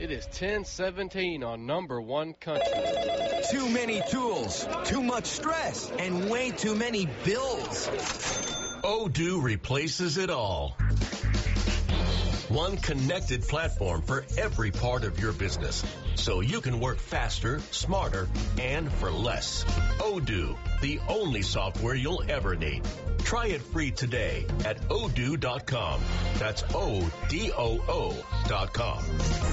It is 10:17 on number one country. Too many tools, too much stress, and way too many bills. Odoo replaces it all. One connected platform for every part of your business, so you can work faster, smarter, and for less. Odoo, the only software you'll ever need. Try it free today at odoo.com. That's ODOO.com.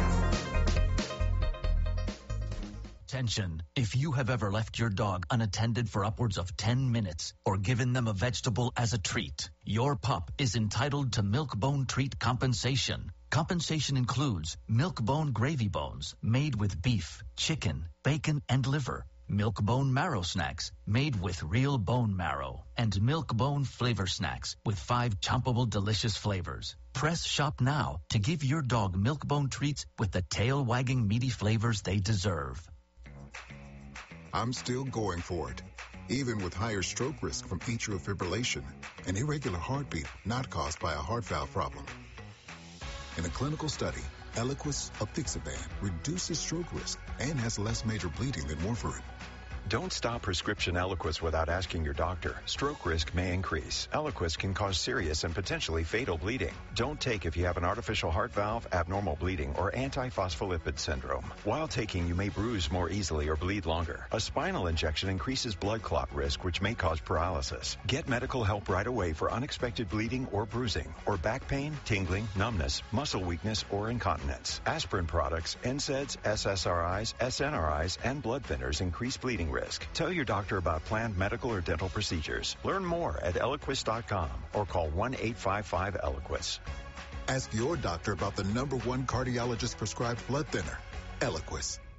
Attention, if you have ever left your dog unattended for upwards of 10 minutes or given them a vegetable as a treat, your pup is entitled to Milk-Bone treat compensation. Compensation includes Milk-Bone gravy bones made with beef, chicken, bacon, and liver, Milk-Bone marrow snacks made with real bone marrow, and Milk-Bone flavor snacks with 5 chompable delicious flavors. Press shop now to give your dog Milk-Bone treats with the tail-wagging meaty flavors they deserve. I'm still going for it, even with higher stroke risk from atrial fibrillation, an irregular heartbeat not caused by a heart valve problem. In a clinical study, Eliquis apixaban reduces stroke risk and has less major bleeding than warfarin. Don't stop prescription Eliquis without asking your doctor. Stroke risk may increase. Eliquis can cause serious and potentially fatal bleeding. Don't take if you have an artificial heart valve, abnormal bleeding, or antiphospholipid syndrome. While taking, you may bruise more easily or bleed longer. A spinal injection increases blood clot risk, which may cause paralysis. Get medical help right away for unexpected bleeding or bruising, or back pain, tingling, numbness, muscle weakness, or incontinence. Aspirin products, NSAIDs, SSRIs, SNRIs, and blood thinners increase bleeding risk. Tell your doctor about planned medical or dental procedures. Learn more at Eliquis.com or call 1-855-ELIQUIS. Ask your doctor about the #1 cardiologist prescribed blood thinner, Eliquis.